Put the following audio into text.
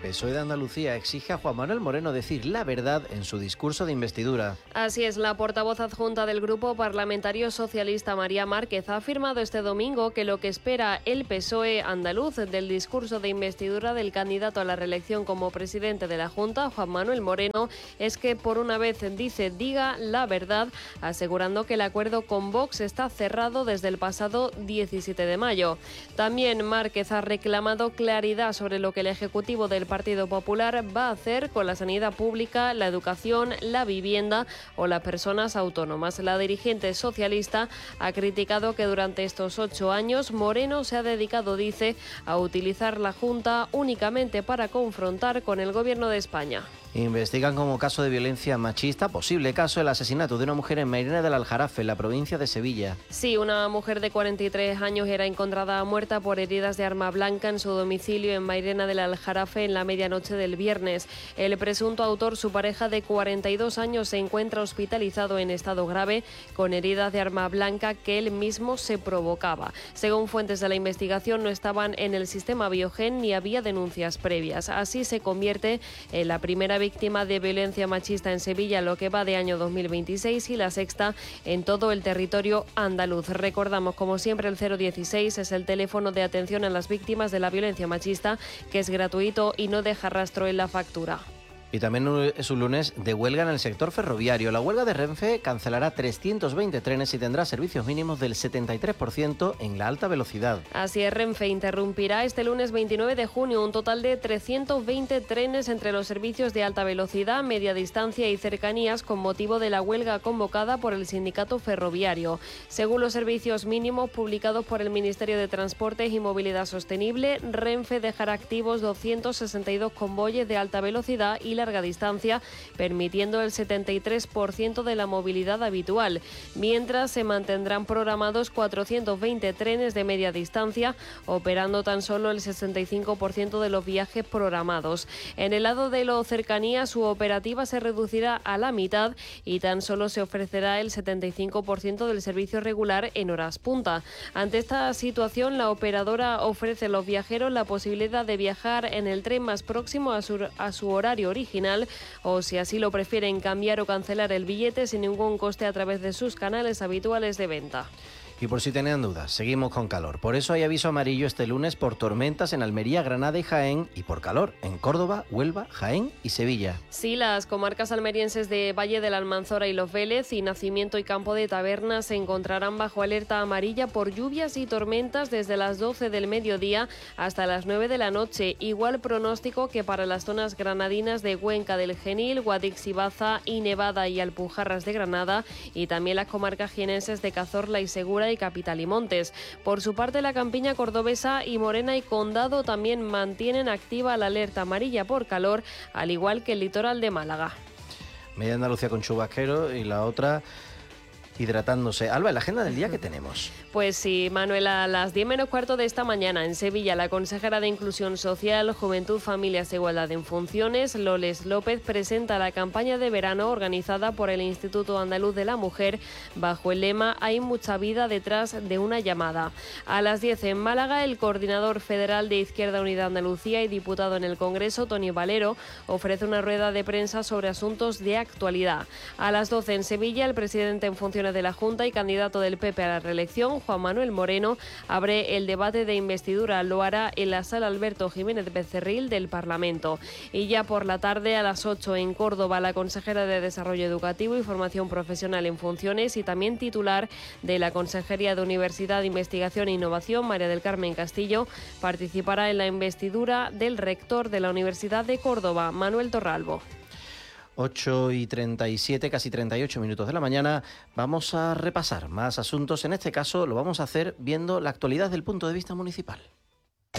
PSOE de Andalucía exige a Juan Manuel Moreno decir la verdad en su discurso de investidura. Así es, la portavoz adjunta del Grupo Parlamentario Socialista, María Márquez, ha afirmado este domingo que lo que espera el PSOE andaluz del discurso de investidura del candidato a la reelección como presidente de la Junta, Juan Manuel Moreno, es que por una vez diga la verdad, asegurando que el acuerdo con Vox está cerrado desde el pasado 17 de mayo. También Márquez ha reclamado claridad sobre lo que el Ejecutivo del Partido Popular va a hacer con la sanidad pública, la educación, la vivienda o las personas autónomas. La dirigente socialista ha criticado que durante estos 8 años Moreno se ha dedicado, dice, a utilizar la Junta únicamente para confrontar con el Gobierno de España. Investigan como caso de violencia machista, posible caso, el asesinato de una mujer en Mairena del Aljarafe, en la provincia de Sevilla. Sí, una mujer de 43 años era encontrada muerta por heridas de arma blanca en su domicilio en Mairena del Aljarafe en la medianoche del viernes. El presunto autor, su pareja de 42 años, se encuentra hospitalizado en estado grave con heridas de arma blanca que él mismo se provocaba. Según fuentes de la investigación, no estaban en el sistema Biogen ni había denuncias previas. Así se convierte en la primera víctima de violencia machista en Sevilla, lo que va de año 2026, y la sexta en todo el territorio andaluz. Recordamos, como siempre, el 016 es el teléfono de atención a las víctimas de la violencia machista, que es gratuito y no deja rastro en la factura. Y también es un lunes de huelga en el sector ferroviario. La huelga de Renfe cancelará 320 trenes y tendrá servicios mínimos del 73% en la alta velocidad. Así es, Renfe interrumpirá este lunes 29 de junio un total de 320 trenes entre los servicios de alta velocidad, media distancia y cercanías con motivo de la huelga convocada por el sindicato ferroviario. Según los servicios mínimos publicados por el Ministerio de Transportes y Movilidad Sostenible, Renfe dejará activos 262 convoyes de alta velocidad y larga distancia, permitiendo el 73% de la movilidad habitual, mientras se mantendrán programados 420 trenes de media distancia, operando tan solo el 65% de los viajes programados. En el lado de los cercanías, su operativa se reducirá a la mitad y tan solo se ofrecerá el 75% del servicio regular en horas punta. Ante esta situación, la operadora ofrece a los viajeros la posibilidad de viajar en el tren más próximo a su horario original, o si así lo prefieren, cambiar o cancelar el billete sin ningún coste a través de sus canales habituales de venta. Y por si tenían dudas, seguimos con calor. Por eso hay aviso amarillo este lunes por tormentas en Almería, Granada y Jaén, y por calor en Córdoba, Huelva, Jaén y Sevilla. Sí, las comarcas almerienses de Valle de la Almanzora y Los Vélez y Nacimiento y Campo de Taberna se encontrarán bajo alerta amarilla por lluvias y tormentas desde las 12 del mediodía hasta las 9 de la noche. Igual pronóstico que para las zonas granadinas de Cuenca del Genil, Guadix y Baza y Nevada y Alpujarras de Granada, y también las comarcas jienenses de Cazorla y Segura y Capital y Montes. Por su parte, la campiña cordobesa y Morena y Condado también mantienen activa la alerta amarilla por calor, al igual que el litoral de Málaga. Media Andalucía con chubasquero y la otra hidratándose. Alba, ¿en la agenda del día qué tenemos? Pues sí, Manuela, a las 10 menos cuarto de esta mañana en Sevilla, la consejera de Inclusión Social, Juventud, Familias e Igualdad en Funciones, Loles López, presenta la campaña de verano organizada por el Instituto Andaluz de la Mujer bajo el lema "Hay mucha vida detrás de una llamada". A las 10 en Málaga, el coordinador federal de Izquierda Unida Andalucía y diputado en el Congreso, Tony Valero, ofrece una rueda de prensa sobre asuntos de actualidad. A las 12 en Sevilla, el presidente en funciones de la Junta y candidato del PP a la reelección, Juan Manuel Moreno, abre el debate de investidura. Lo hará en la sala Alberto Jiménez Becerril del Parlamento. Y ya por la tarde, a las 8 en Córdoba, la consejera de Desarrollo Educativo y Formación Profesional en Funciones y también titular de la Consejería de Universidad, Investigación e Innovación, María del Carmen Castillo, participará en la investidura del rector de la Universidad de Córdoba, Manuel Torralbo. 8:37, casi 38 minutos de la mañana. Vamos a repasar más asuntos. En este caso lo vamos a hacer viendo la actualidad desde el punto de vista municipal.